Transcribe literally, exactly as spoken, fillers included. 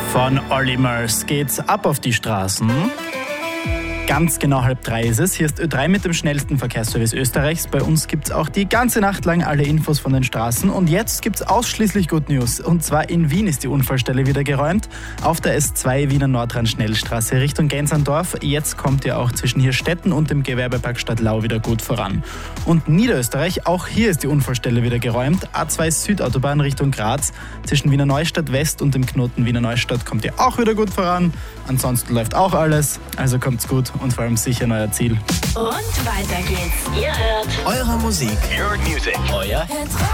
Von Olly Murs geht's ab auf die Straßen. Ganz genau halb drei ist es. Hier ist Ö drei mit dem schnellsten Verkehrsservice Österreichs. Bei uns gibt's auch die ganze Nacht lang alle Infos von den Straßen. Und jetzt gibt's ausschließlich Good News. Und zwar in Wien ist die Unfallstelle wieder geräumt. Auf der S zwei Wiener Nordrand-Schnellstraße Richtung Gensandorf. Jetzt kommt ihr auch zwischen Hirstetten und dem Gewerbepark Stadtlau wieder gut voran. Und Niederösterreich, auch hier ist die Unfallstelle wieder geräumt. A zwei Südautobahn Richtung Graz. Zwischen Wiener Neustadt West und dem Knoten Wiener Neustadt kommt ihr auch wieder gut voran. Ansonsten läuft auch alles. Also kommt's gut. Und vor allem sicher euer Ziel. Und weiter geht's. Ihr hört eure Musik. Your music. Euer